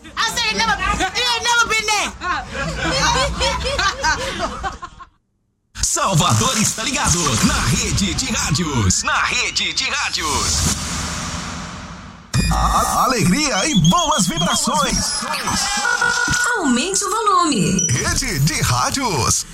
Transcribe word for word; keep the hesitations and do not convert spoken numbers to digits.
I said he never, he ain't never been there. Salvador está ligado na rede de rádios. Na rede de rádios. A alegria e boas vibrações. Aumente o volume. Rede de rádios.